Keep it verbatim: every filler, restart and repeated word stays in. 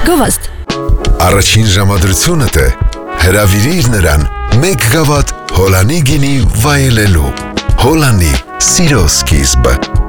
Գովազդ։ Առաջին ժամադրությունդ է հրավիրիր նրան մեկ գավաթ Հոլանի գինի վայելելու։ Հոլանի սիրո սկիզբը։